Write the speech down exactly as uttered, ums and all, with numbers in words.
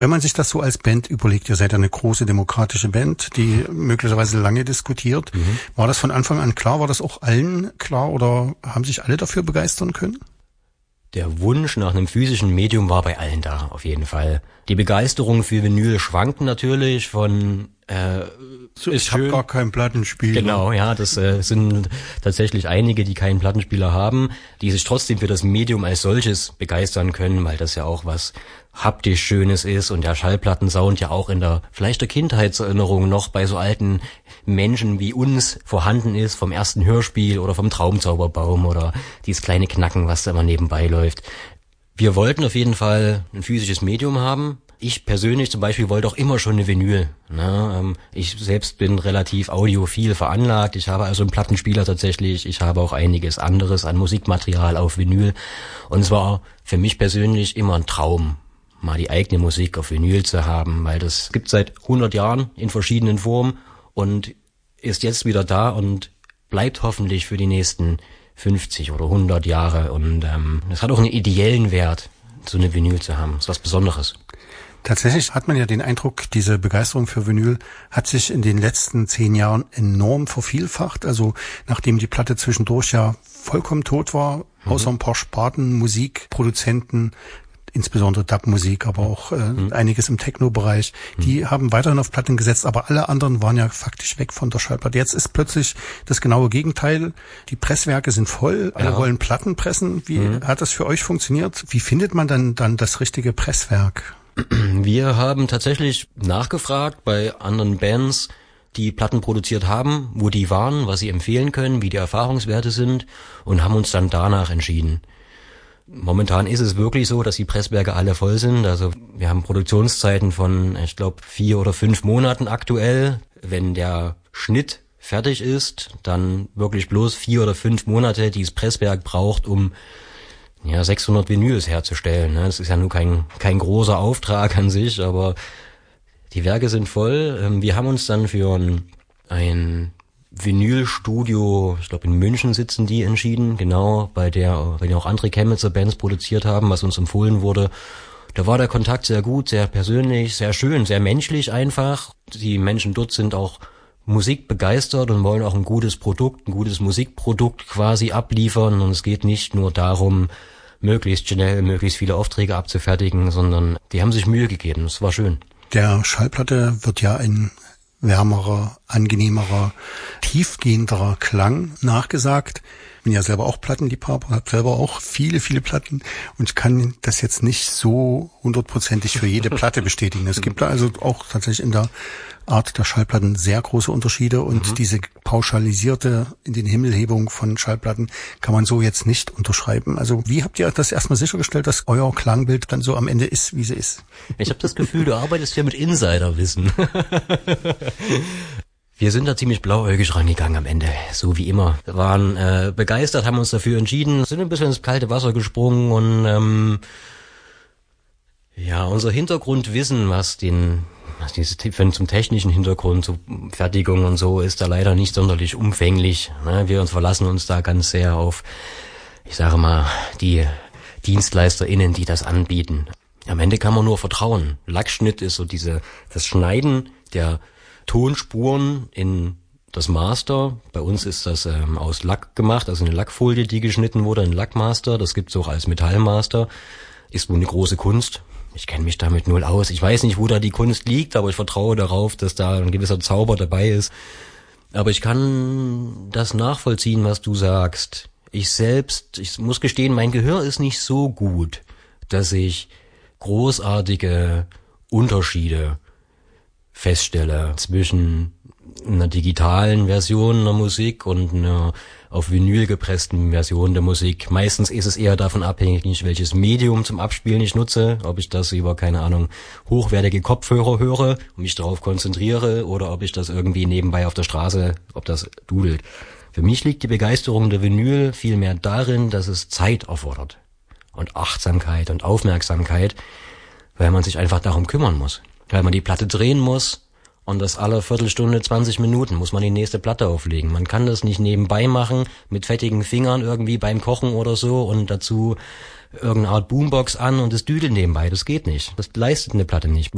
Wenn man sich das so als Band überlegt, ihr seid ja eine große demokratische Band, die möglicherweise lange diskutiert. Mhm. War das von Anfang an klar? War das auch allen klar oder haben sich alle dafür begeistern können? Der Wunsch nach einem physischen Medium war bei allen da, auf jeden Fall. Die Begeisterung für Vinyl schwankt natürlich von äh, so, ist ich habe gar keinen Plattenspieler. Genau, ja, das äh, sind tatsächlich einige, die keinen Plattenspieler haben, die sich trotzdem für das Medium als solches begeistern können, weil das ja auch was haptisch Schönes ist und der Schallplattensound ja auch in der vielleicht der Kindheitserinnerung noch bei so alten Menschen wie uns vorhanden ist, vom ersten Hörspiel oder vom Traumzauberbaum oder dieses kleine Knacken, was da immer nebenbei läuft. Wir wollten auf jeden Fall ein physisches Medium haben. Ich persönlich zum Beispiel wollte auch immer schon eine Vinyl. Ne? Ich selbst bin relativ audiophil veranlagt. Ich habe also einen Plattenspieler tatsächlich. Ich habe auch einiges anderes an Musikmaterial auf Vinyl. Und es war für mich persönlich immer ein Traum, mal die eigene Musik auf Vinyl zu haben, weil das gibt seit hundert Jahren in verschiedenen Formen und ist jetzt wieder da und bleibt hoffentlich für die nächsten fünfzig oder hundert Jahre. Und ähm, es hat auch einen ideellen Wert, so eine Vinyl zu haben. Das ist was Besonderes. Tatsächlich hat man ja den Eindruck, diese Begeisterung für Vinyl hat sich in den letzten zehn Jahren enorm vervielfacht. Also nachdem die Platte zwischendurch ja vollkommen tot war, mhm. außer ein paar Sparten, Musikproduzenten, insbesondere Dub-Musik, aber auch äh, mhm. einiges im Techno-Bereich, die mhm. haben weiterhin auf Platten gesetzt, aber alle anderen waren ja faktisch weg von der Schallplatte. Jetzt ist plötzlich das genaue Gegenteil. Die Presswerke sind voll, alle ja. wollen Platten pressen. Wie mhm. hat das für euch funktioniert? Wie findet man dann dann das richtige Presswerk? Wir haben tatsächlich nachgefragt bei anderen Bands, die Platten produziert haben, wo die waren, was sie empfehlen können, wie die Erfahrungswerte sind und haben uns dann danach entschieden. Momentan ist es wirklich so, dass die Presswerke alle voll sind. Also wir haben Produktionszeiten von, ich glaube, vier oder fünf Monaten aktuell. Wenn der Schnitt fertig ist, dann wirklich bloß vier oder fünf Monate, die das Presswerk braucht, um ja sechshundert Vinyls herzustellen. Das ist ja nur kein kein großer Auftrag an sich, aber die Werke sind voll. Wir haben uns dann für ein, ein Vinylstudio, ich glaube in München sitzen die, entschieden, genau, bei der, bei der auch andere Chemnitzer Bands produziert haben, was uns empfohlen wurde. Da war der Kontakt sehr gut, sehr persönlich, sehr schön, sehr menschlich einfach. Die Menschen dort sind auch musikbegeistert und wollen auch ein gutes Produkt, ein gutes Musikprodukt quasi abliefern. Und es geht nicht nur darum, möglichst schnell, möglichst viele Aufträge abzufertigen, sondern die haben sich Mühe gegeben. Es war schön. Der Schallplatte wird ja ein wärmerer, angenehmerer, tiefgehenderer Klang nachgesagt. Ich bin ja selber auch Plattenliebhaber, habe selber auch viele, viele Platten und ich kann das jetzt nicht so hundertprozentig für jede Platte bestätigen. Es gibt da also auch tatsächlich in der Art der Schallplatten sehr große Unterschiede und mhm. diese pauschalisierte in den Himmelhebung von Schallplatten kann man so jetzt nicht unterschreiben. Also wie habt ihr das erstmal sichergestellt, dass euer Klangbild dann so am Ende ist, wie sie ist? Ich habe das Gefühl, du arbeitest ja mit Insiderwissen. Wir sind da ziemlich blauäugig rangegangen am Ende, so wie immer. Wir waren äh, begeistert, haben uns dafür entschieden, sind ein bisschen ins kalte Wasser gesprungen und ähm, ja, unser Hintergrundwissen, was den was dieses zum technischen Hintergrund, so Fertigung und so, ist da leider nicht sonderlich umfänglich. Ne? Wir uns verlassen uns da ganz sehr auf, ich sage mal, die DienstleisterInnen, die das anbieten. Am Ende kann man nur vertrauen. Lackschnitt ist so diese das Schneiden der Tonspuren in das Master. Bei uns ist das ähm, aus Lack gemacht, also eine Lackfolie, die geschnitten wurde, ein Lackmaster. Das gibt's auch als Metallmaster. Ist wohl eine große Kunst. Ich kenne mich damit null aus. Ich weiß nicht, wo da die Kunst liegt, aber ich vertraue darauf, dass da ein gewisser Zauber dabei ist. Aber ich kann das nachvollziehen, was du sagst. Ich selbst, ich muss gestehen, mein Gehör ist nicht so gut, dass ich großartige Unterschiede feststelle zwischen einer digitalen Version der Musik und einer auf Vinyl gepressten Version der Musik. Meistens ist es eher davon abhängig, welches Medium zum Abspielen ich nutze, ob ich das über, keine Ahnung, hochwertige Kopfhörer höre und mich darauf konzentriere oder ob ich das irgendwie nebenbei auf der Straße, ob das dudelt. Für mich liegt die Begeisterung der Vinyl vielmehr darin, dass es Zeit erfordert und Achtsamkeit und Aufmerksamkeit, weil man sich einfach darum kümmern muss. Weil man die Platte drehen muss und das alle Viertelstunde, zwanzig Minuten muss man die nächste Platte auflegen. Man kann das nicht nebenbei machen, mit fettigen Fingern irgendwie beim Kochen oder so und dazu irgendeine Art Boombox an und das düdeln nebenbei. Das geht nicht. Das leistet eine Platte nicht.